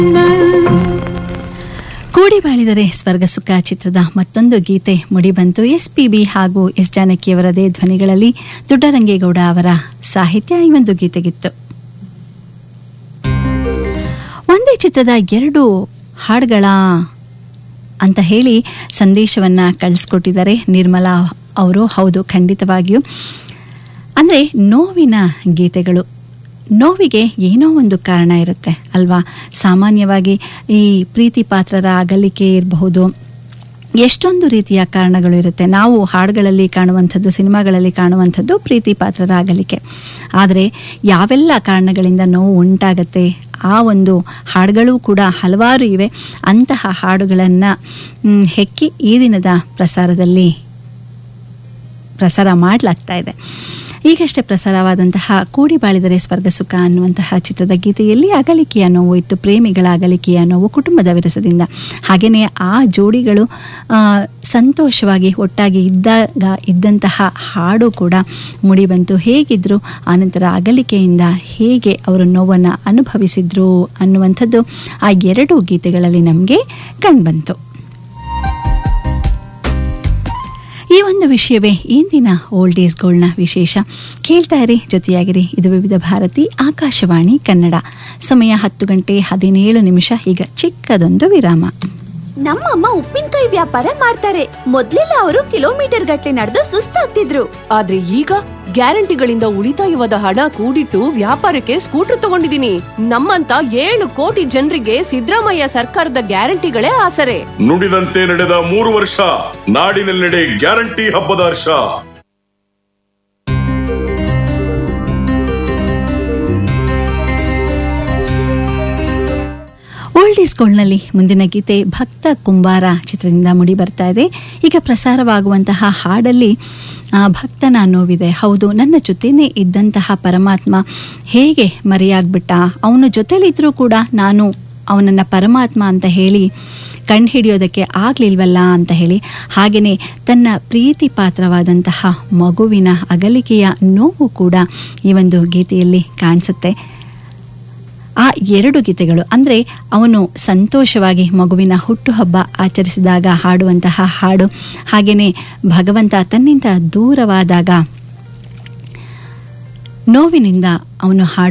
ಕೂಡಿ ಬಾಳಿದರೆ ಸ್ವರ್ಗ ಸುಖ ಚಿತ್ರದ ಮತ್ತೊಂದು ಗೀತೆ ಮುಡಿಬಂತು. SPB ಹಾಗೂ ಎಸ್ ಜಾನಕಿಯವರದೇ ಧ್ವನಿಗಳಲ್ಲಿ ದೊಡ್ಡರಂಗೇಗೌಡ ಅವರ ಸಾಹಿತ್ಯ ಈ ಒಂದು ಗೀತೆಗಿತ್ತು. ಒಂದೇ ಚಿತ್ರದ 2 ಹಾಡುಗಳ ಅಂತ ಹೇಳಿ ಸಂದೇಶವನ್ನ ಕಳಿಸ್ಕೊಟ್ಟಿದ್ದಾರೆ ನಿರ್ಮಲಾ ಅವರು. ಹೌದು, ಖಂಡಿತವಾಗಿಯೂ. ಅಂದರೆ ನೋವಿನ ಗೀತೆಗಳು, ನೋವಿಗೆ ಏನೋ ಒಂದು ಕಾರಣ ಇರುತ್ತೆ ಅಲ್ವಾ. ಸಾಮಾನ್ಯವಾಗಿ ಈ ಪ್ರೀತಿ ಪಾತ್ರರ ಅಗಲಿಕೆ ಇರಬಹುದು, ಎಷ್ಟೊಂದು ರೀತಿಯ ಕಾರಣಗಳು ಇರುತ್ತೆ. ನಾವು ಹಾಡುಗಳಲ್ಲಿ ಕಾಣುವಂಥದ್ದು, ಸಿನಿಮಾಗಳಲ್ಲಿ ಕಾಣುವಂಥದ್ದು ಪ್ರೀತಿ ಪಾತ್ರರ ಅಗಲಿಕೆ. ಆದರೆ ಯಾವೆಲ್ಲ ಕಾರಣಗಳಿಂದ ನೋವು ಉಂಟಾಗತ್ತೆ, ಆ ಒಂದು ಹಾಡುಗಳು ಕೂಡ ಹಲವಾರು ಇವೆ. ಅಂತಹ ಹಾಡುಗಳನ್ನು ಹೆಕ್ಕಿ ಈ ದಿನದ ಪ್ರಸಾರದಲ್ಲಿ ಪ್ರಸಾರ ಮಾಡಲಾಗ್ತಾ ಇದೆ. ಈಗಷ್ಟೇ ಪ್ರಸಾರವಾದಂತಹ ಕೂಡಿ ಬಾಳಿದರೆ ಸ್ವರ್ಗ ಸುಖ ಅನ್ನುವಂತಹ ಚಿತ್ರದ ಗೀತೆಯಲ್ಲಿ ಅಗಲಿಕೆಯ ನೋವು ಇತ್ತು, ಪ್ರೇಮಿಗಳ ಅಗಲಿಕೆಯ ನೋವು ಕುಟುಂಬದ ವಿರಸದಿಂದ. ಹಾಗೆಯೇ ಆ ಜೋಡಿಗಳು ಸಂತೋಷವಾಗಿ ಒಟ್ಟಾಗಿ ಇದ್ದಂತಹ ಹಾಡು ಕೂಡ ಮುಡಿಬಂತು. ಹೇಗಿದ್ರು ಆನಂತರ ಅಗಲಿಕೆಯಿಂದ ಹೇಗೆ ಅವರು ನೋವನ್ನು ಅನುಭವಿಸಿದ್ರು ಅನ್ನುವಂಥದ್ದು ಆ 2 ಗೀತೆಗಳಲ್ಲಿ ನಮಗೆ ಕಂಡುಬಂತು. ಈ ಒಂದು ವಿಷಯವೇ ಇಂದಿನ ಓಲ್ಡ್ ಈಸ್ ಗೋಲ್ಡ್ನ ವಿಶೇಷ. ಕೇಳ್ತಾ ಇರಿ, ಜೊತೆಯಾಗಿರಿ. ಇದು ವಿವಿಧ ಭಾರತಿ ಆಕಾಶವಾಣಿ ಕನ್ನಡ. ಸಮಯ 10:17. ಈಗ ಚಿಕ್ಕದೊಂದು ವಿರಾಮ. ನಮ್ಮಮ್ಮ ಉಪ್ಪಿನಕಾಯಿ ವ್ಯಾಪಾರ ಮಾಡ್ತಾರೆ. ಮೊದ್ಲೆಲ್ಲ ಅವರು ಕಿಲೋಮೀಟರ್ ಗಟ್ಟಲೆ ನಡೆದು ಸುಸ್ತಾಗ್ತಿದ್ರು. ಆದ್ರೆ ಈಗ ಗ್ಯಾರಂಟಿಗಳಿಂದ ಉಳಿತಾಯವಾದ ಹಣ ಕೂಡಿಟ್ಟು ವ್ಯಾಪಾರಕ್ಕೆ ಸ್ಕೂಟರ್ ತಗೊಂಡಿದೀನಿ. ನಮ್ಮಂತ 7 ಕೋಟಿ ಜನರಿಗೆ ಸಿದ್ದರಾಮಯ್ಯ ಸರ್ಕಾರದ ಗ್ಯಾರಂಟಿಗಳೇ ಆಸರೆ. ನುಡಿದಂತೆ ನಡೆದ 3 ವರ್ಷ, ನಾಡಿನೆಲ್ಲೆಡೆ ಗ್ಯಾರಂಟಿ ಹಬ್ಬದ ಹರ್ಷ. ಓಲ್ಡ್ ಈಸ್ ಗೋಲ್ಡ್ನಲ್ಲಿ ಮುಂದಿನ ಗೀತೆ ಭಕ್ತ ಕುಂಬಾರ ಚಿತ್ರದಿಂದ ಮುಡಿ ಬರ್ತಾ ಇದೆ. ಈಗ ಪ್ರಸಾರವಾಗುವಂತಹ ಹಾಡಲ್ಲಿ ಭಕ್ತನ ನೋವಿದೆ. ಹೌದು, ನನ್ನ ಜೊತೆನೇ ಇದ್ದಂತಹ ಪರಮಾತ್ಮ ಹೇಗೆ ಮರೆಯಾಗ್ಬಿಟ್ಟ, ಅವನ ಜೊತೆಲಿದ್ರೂ ಕೂಡ ನಾನು ಅವನನ್ನ ಪರಮಾತ್ಮ ಅಂತ ಹೇಳಿ ಕಂಡುಹಿಡಿಯೋದಕ್ಕೆ ಆಗ್ಲಿಲ್ವಲ್ಲ ಅಂತ ಹೇಳಿ, ಹಾಗೆಯೇ ತನ್ನ ಪ್ರೀತಿ ಪಾತ್ರವಾದಂತಹ ಮಗುವಿನ ಅಗಲಿಕೆಯ ನೋವು ಕೂಡ ಈ ಒಂದು ಗೀತೆಯಲ್ಲಿ ಕಾಣಿಸುತ್ತೆ. ಆ 2 ಗೀತೆಗಳು ಅಂದರೆ ಅವನು ಸಂತೋಷವಾಗಿ ಮಗುವಿನ ಹುಟ್ಟುಹಬ್ಬ ಆಚರಿಸಿದಾಗ ಹಾಡುವಂತಹ ಹಾಡು, ಹಾಗೆಯೇ ಭಗವಂತ ತನ್ನಿಂದ ದೂರವಾದಾಗ ನೋವಿನಿಂದ ಅವನು ಹಾಡು